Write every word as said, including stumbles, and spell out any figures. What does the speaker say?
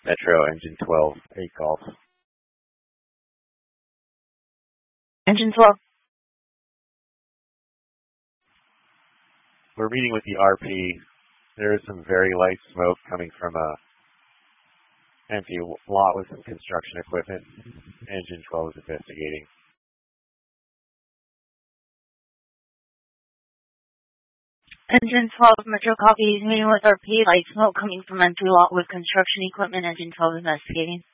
Metro, engine twelve, eight Golf. Engine twelve. We're meeting with the R P. There is some very light smoke coming from a empty lot with some construction equipment. Engine twelve is investigating. Engine twelve, Metro copy. He's meeting with R P. Light smoke coming from empty lot with construction equipment. Engine twelve investigating.